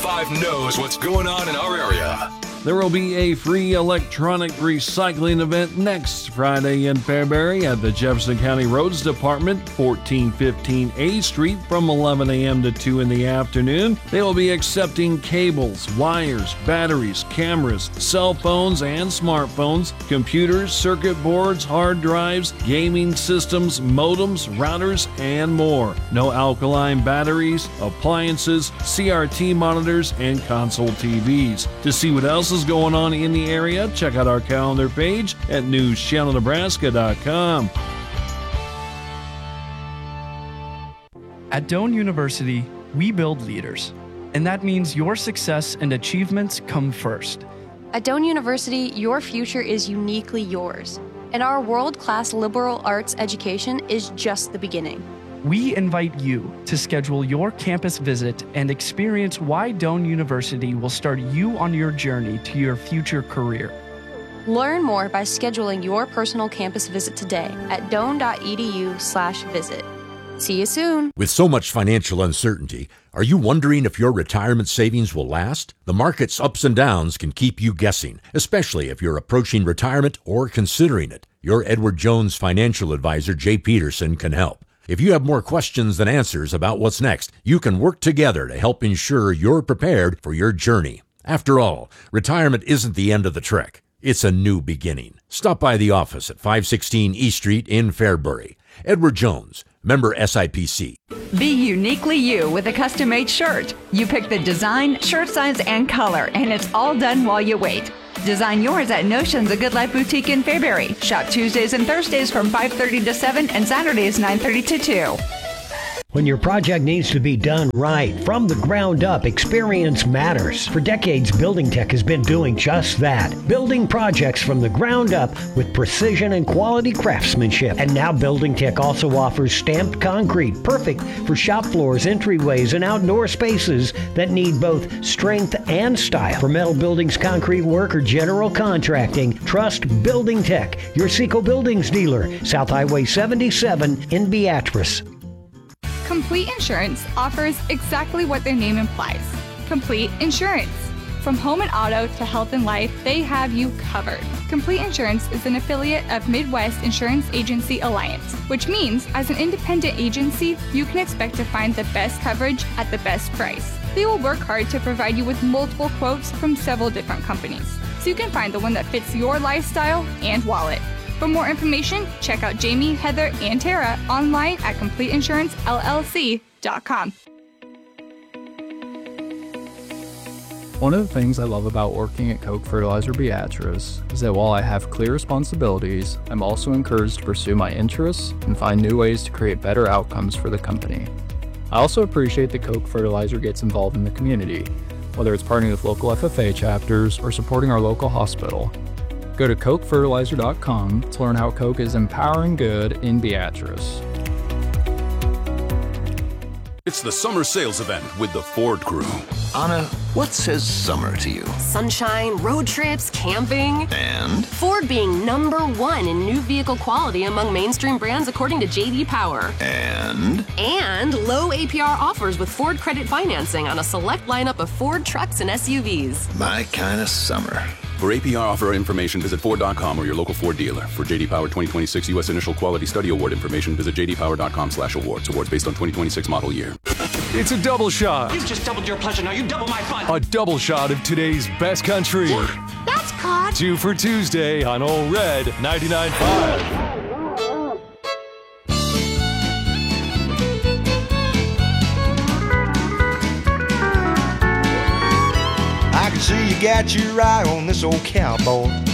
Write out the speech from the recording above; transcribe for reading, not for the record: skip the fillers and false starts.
99.5 knows what's going on in our area. There will be a free electronic recycling event next Friday in Fairbury at the Jefferson County Roads Department, 1415 A Street from 11 a.m. to 2 in the afternoon. They will be accepting cables, wires, batteries, cameras, cell phones and smartphones, computers, circuit boards, hard drives, gaming systems, modems, routers, and more. No alkaline batteries, appliances, CRT monitors, and console TVs. To see what else is going on in the area, check out our calendar page at newschannelnebraska.com. At Doane University, we build leaders, and that means your success and achievements come first. At Doane University, your future is uniquely yours, and our world-class liberal arts education is just the beginning. We invite you to schedule your campus visit and experience why Doane University will start you on your journey to your future career. Learn more by scheduling your personal campus visit today at doane.edu/visit. See you soon. With so much financial uncertainty, are you wondering if your retirement savings will last? The market's ups and downs can keep you guessing, especially if you're approaching retirement or considering it. Your Edward Jones financial advisor, Jay Peterson, can help. If you have more questions than answers about what's next, you can work together to help ensure you're prepared for your journey. After all, retirement isn't the end of the trek. It's a new beginning. Stop by the office at 516 East Street in Fairbury. Edward Jones, member SIPC. Be uniquely you with a custom-made shirt. You pick the design, shirt size, and color, and it's all done while you wait. Design yours at Notions, a Good Life boutique in Fairbury. Shop Tuesdays and Thursdays from 5:30 to 7 and Saturdays 9:30 to 2. When your project needs to be done right, from the ground up, experience matters. For decades, Building Tech has been doing just that. Building projects from the ground up with precision and quality craftsmanship. And now Building Tech also offers stamped concrete, perfect for shop floors, entryways, and outdoor spaces that need both strength and style. For metal buildings, concrete work, or general contracting, trust Building Tech, your Seco Buildings dealer, South Highway 77 in Beatrice. Complete Insurance offers exactly what their name implies, complete insurance. From home and auto to health and life, they have you covered. Complete Insurance is an affiliate of Midwest Insurance Agency Alliance, which means as an independent agency, you can expect to find the best coverage at the best price. They will work hard to provide you with multiple quotes from several different companies, so you can find the one that fits your lifestyle and wallet. For more information, check out Jamie, Heather, and Tara online at CompleteInsuranceLLC.com. One of the things I love about working at Koch Fertilizer Beatrice is that while I have clear responsibilities, I'm also encouraged to pursue my interests and find new ways to create better outcomes for the company. I also appreciate that Koch Fertilizer gets involved in the community, whether it's partnering with local FFA chapters or supporting our local hospital. Go to KochFertilizer.com to learn how Koch is empowering good in Beatrice. It's the summer sales event with the Ford Crew. Anna, what says summer to you? Sunshine, road trips, camping. And? Ford being #1 in new vehicle quality among mainstream brands according to J.D. Power. And? And low APR offers with Ford credit financing on a select lineup of Ford trucks and SUVs. My kind of summer. For APR offer information, visit Ford.com or your local Ford dealer. For J.D. Power 2026 U.S. Initial Quality Study Award information, visit jdpower.com/awards. Awards based on 2026 model year. It's a double shot. You've just doubled your pleasure, now you double my fun. A double shot of today's best country. That's caught. 2 for Tuesday on Ole Red 99.5. I can see you got your eye on this old cowboy.